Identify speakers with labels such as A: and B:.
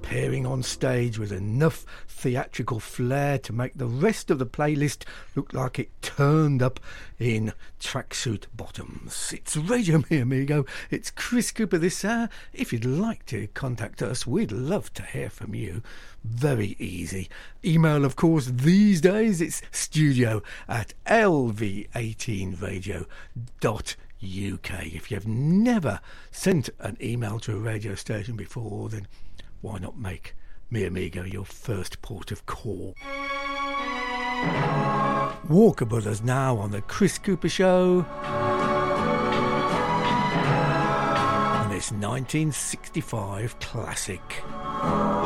A: appearing on stage with enough theatrical flair to make the rest of the playlist look like it turned up in tracksuit bottoms. It's Radio Mi Amigo. It's Chris Cooper this hour. If you'd like to contact us, we'd love to hear from you. Very easy. Email, of course, these days. It's studio@lv18radio.uk. If you've never sent an email to a radio station before, then why not make Mi Amigo your first port of call? Walker Brothers now on the Chris Cooper Show. And this 1965 classic.